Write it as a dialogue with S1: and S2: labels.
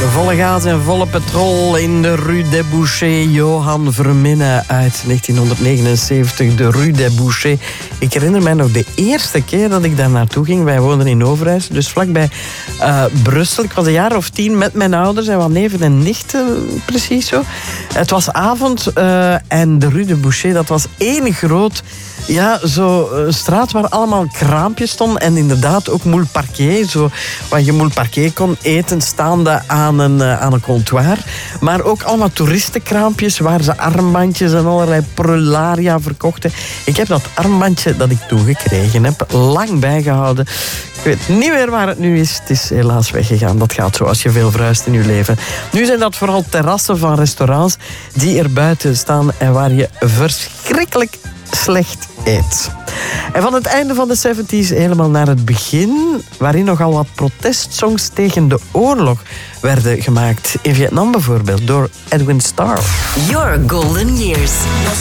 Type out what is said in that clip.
S1: Volle gas en volle petrol in de Rue des Bouchers. Johan Verminne uit 1979, de Rue des Bouchers. Ik herinner mij nog de eerste keer dat ik daar naartoe ging. Wij woonden in Overijs, dus vlakbij Brussel. Ik was een jaar of 10 met mijn ouders en wat neven en nichten, precies zo. Het was avond en de Rue des Bouchers, dat was één groot... Ja, zo'n straat waar allemaal kraampjes stonden. En inderdaad ook moule parquet. Zo, waar je moule parquet kon eten staande aan een comptoir. Maar ook allemaal toeristenkraampjes waar ze armbandjes en allerlei prularia verkochten. Ik heb dat armbandje dat ik toen gekregen heb lang bijgehouden. Ik weet niet meer waar het nu is. Het is helaas weggegaan. Dat gaat zo als je veel verhuist in je leven. Nu zijn dat vooral terrassen van restaurants die er buiten staan en waar je verschrikkelijk slecht eet. En van het einde van de 70s helemaal naar het begin, waarin nogal wat protestsongs tegen de oorlog werden gemaakt. In Vietnam bijvoorbeeld, door Edwin Starr.
S2: Your Golden Years.